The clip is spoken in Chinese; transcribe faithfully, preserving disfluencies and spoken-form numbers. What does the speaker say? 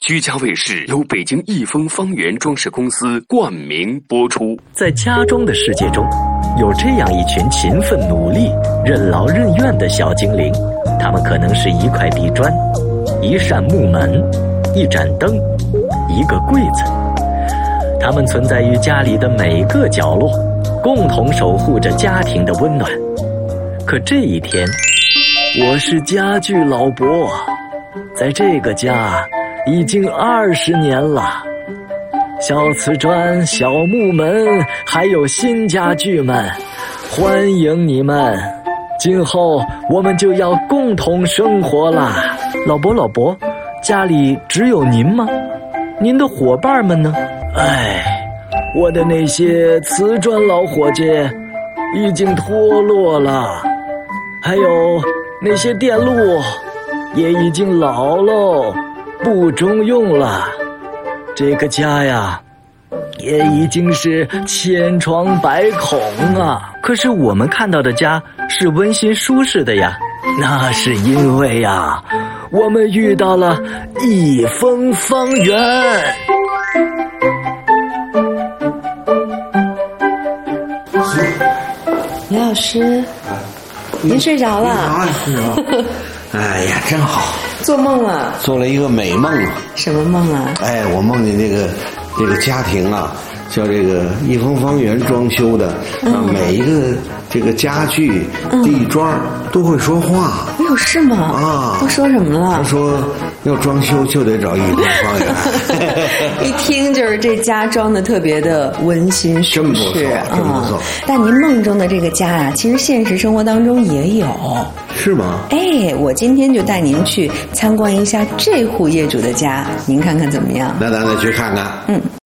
居家卫视由北京益丰方圆装饰公司冠名播出。 在家装的世界中，有这样一群勤奋努力、任劳任怨的小精灵，他们可能是一块地砖、一扇木门、一盏灯、一个柜子，他们存在于家里的每个角落，共同守护着家庭的温暖。可这一天，我是家具老伯，在这个家已经二十年了。小瓷砖、小木门，还有新家具们，欢迎你们！今后我们就要共同生活啦。老伯，老伯，家里只有您吗？您的伙伴们呢？哎，我的那些瓷砖老伙计已经脱落了，还有那些电路也已经老喽，不中用了。这个家呀，也已经是千疮百孔啊。可是我们看到的家是温馨舒适的呀，那是因为呀，我们遇到了益丰方圆。 李老师，您睡着了？ 啊，是啊。哎呀，真好， 做梦了？ 做了一个美梦啊！ 什么梦啊？ 哎，我梦见这个这个家庭啊，叫这个益丰方圆装修的，嗯、啊，每一个这个家具、嗯、地砖都会说话。 哎呦，是吗？ 啊， 都说什么了？ 他说要装修就得找益丰方圆。 一听就是这家装的特别的温馨舒适啊、 真不错。 但您梦中的这个家啊，其实现实生活当中也有。 是吗？ 哎，我今天就带您去参观一下这户业主的家，您看看怎么样？ 那咱再去看看。 嗯。